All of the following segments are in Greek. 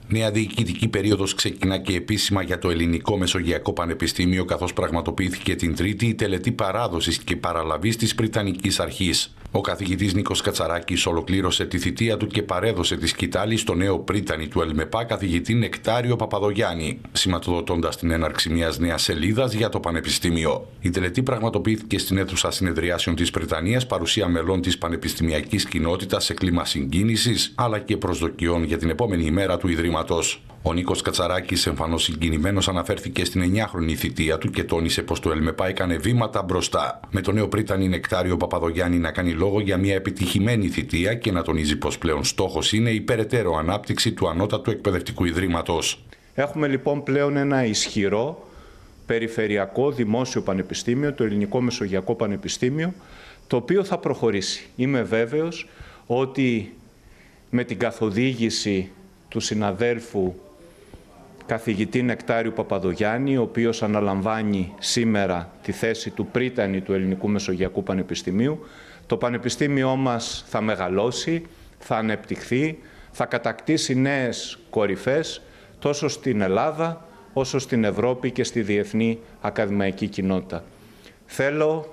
Νέα διοικητική περίοδος ξεκινά και επίσημα για το Ελληνικό Μεσογειακό Πανεπιστήμιο, καθώς πραγματοποιήθηκε την Τρίτη η τελετή παράδοσης και παραλαβής της Πριτανικής Αρχής. Ο καθηγητής Νίκος Κατσαράκης ολοκλήρωσε τη θητεία του και παρέδωσε τη σκητάλη στο νέο πρίτανη του ΕΛΜΕΠΑ, καθηγητή Νεκτάριο Παπαδογιάννη, σηματοδοτώντας την έναρξη μιας νέας σελίδας για το Πανεπιστήμιο. Η τελετή πραγματοποιήθηκε στην αίθουσα συνεδριάσεων της Πριτανίας, παρουσία μελών της πανεπιστημιακής κοινότητας σε κλίμα συγκίνησης, αλλά και προσδοκιών για την επόμενη ημέρα του Ιδρύματος. Ο Νίκος Κατσαράκης, εμφανώς συγκινημένος, αναφέρθηκε στην 9χρονη θητεία του και τόνισε πως το ΕΛΜΕΠΑ έκανε βήματα μπροστά. Με τον νέο πρίτανη Νεκτάριο Παπαδογιάννη να κάνει λόγο για μια επιτυχημένη θητεία και να τονίζει πως πλέον στόχος είναι η περαιτέρω ανάπτυξη του Ανώτατου Εκπαιδευτικού Ιδρύματος. Έχουμε λοιπόν πλέον ένα ισχυρό περιφερειακό δημόσιο πανεπιστήμιο, το Ελληνικό Μεσογειακό Πανεπιστήμιο, το οποίο θα προχωρήσει. Είμαι βέβαιος ότι με την καθοδήγηση του συναδέλφου καθηγητή Νεκτάριου Παπαδογιάννη, ο οποίος αναλαμβάνει σήμερα τη θέση του πρίτανη του Ελληνικού Μεσογειακού Πανεπιστημίου, το πανεπιστήμιό μας θα μεγαλώσει, θα ανεπτυχθεί, θα κατακτήσει νέες κορυφές τόσο στην Ελλάδα όσο στην Ευρώπη και στη διεθνή ακαδημαϊκή κοινότητα. Θέλω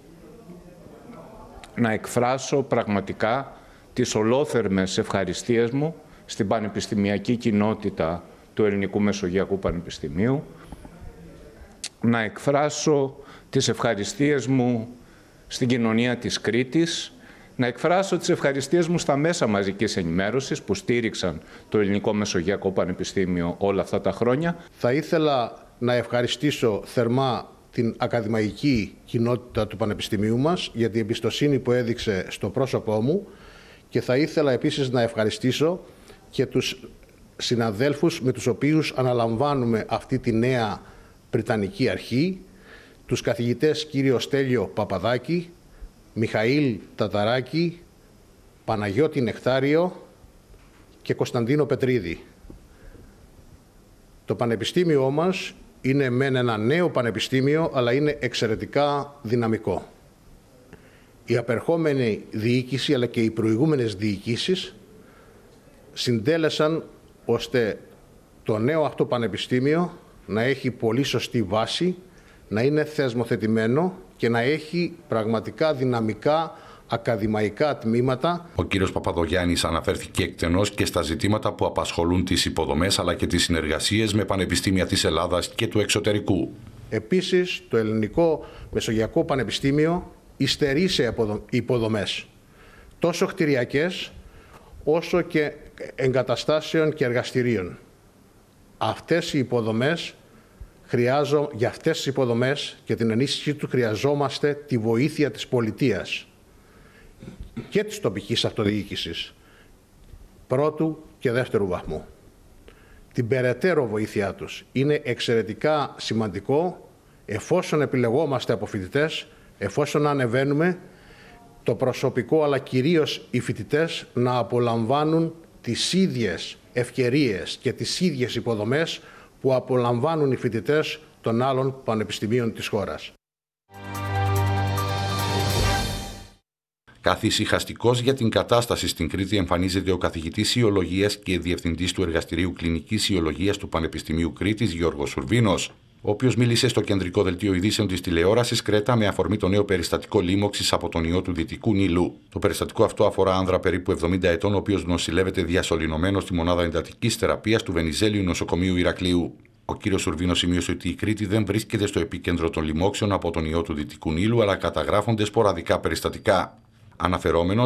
να εκφράσω πραγματικά τις ολόθερμες ευχαριστίες μου στην πανεπιστημιακή κοινότητα του Ελληνικού Μεσογειακού Πανεπιστημίου, να εκφράσω τις ευχαριστίες μου στην κοινωνία της Κρήτης, να εκφράσω τις ευχαριστίες μου στα μέσα μαζικής ενημέρωσης που στήριξαν το Ελληνικό Μεσογειακό Πανεπιστήμιο όλα αυτά τα χρόνια. Θα ήθελα να ευχαριστήσω θερμά την ακαδημαϊκή κοινότητα του Πανεπιστημίου μας για την εμπιστοσύνη που έδειξε στο πρόσωπό μου και θα ήθελα επίσης να ευχαριστήσω και τους συναδέλφους με τους οποίους αναλαμβάνουμε αυτή τη νέα Πριτανική Αρχή, τους καθηγητές κύριο Στέλιο Παπαδάκη, Μιχαήλ Ταταράκη, Παναγιώτη Νεκτάριο και Κωνσταντίνο Πετρίδη. Το πανεπιστήμιό μας είναι μεν ένα νέο πανεπιστήμιο, αλλά είναι εξαιρετικά δυναμικό. Η απερχόμενη διοίκηση, αλλά και οι προηγούμενες διοικήσεις συντέλεσαν ώστε το νέο αυτό πανεπιστήμιο να έχει πολύ σωστή βάση, να είναι θεσμοθετημένο και να έχει πραγματικά δυναμικά ακαδημαϊκά τμήματα. Ο κύριος Παπαδογιάννης αναφέρθηκε εκτενώς και στα ζητήματα που απασχολούν τις υποδομές αλλά και τις συνεργασίες με πανεπιστήμια της Ελλάδας και του εξωτερικού. Επίσης, το Ελληνικό Μεσογειακό Πανεπιστήμιο υστερεί σε υποδομές, τόσο κτηριακές όσο και εγκαταστάσεων και εργαστηρίων. Αυτές οι υποδομές για αυτές τις υποδομές και την ενίσχυση του χρειαζόμαστε τη βοήθεια της πολιτείας και της τοπικής αυτοδιοίκησης πρώτου και δεύτερου βαθμού. Την περαιτέρω βοήθειά τους είναι εξαιρετικά σημαντικό εφόσον επιλεγόμαστε από φοιτητές, εφόσον ανεβαίνουμε, το προσωπικό αλλά κυρίως οι φοιτητές να απολαμβάνουν τις ίδιες ευκαιρίες και τις ίδιες υποδομές που απολαμβάνουν οι φοιτητές των άλλων πανεπιστημίων της χώρας. Καθησυχαστικός για την κατάσταση στην Κρήτη εμφανίζεται ο καθηγητής Ιολογίας και διευθυντής του Εργαστηρίου Κλινικής Ιολογίας του Πανεπιστημίου Κρήτης, Γιώργος Σουρβίνος, ο οποίος μίλησε στο κεντρικό δελτίο ειδήσεων της τηλεόρασης Κρέτα με αφορμή το νέο περιστατικό λίμωξης από τον ιό του Δυτικού Νείλου. Το περιστατικό αυτό αφορά άνδρα περίπου 70 ετών, ο οποίος νοσηλεύεται διασωληνωμένος στη μονάδα εντατικής θεραπείας του Βενιζέλιου Νοσοκομείου Ηρακλείου. Ο κύριος Σουρβίνος σημείωσε ότι η Κρήτη δεν βρίσκεται στο επίκεντρο των λοιμόξεων από τον ιό του Δυτικού Νείλου, αλλά καταγράφονται σποραδικά περιστατικά. Αναφερόμενος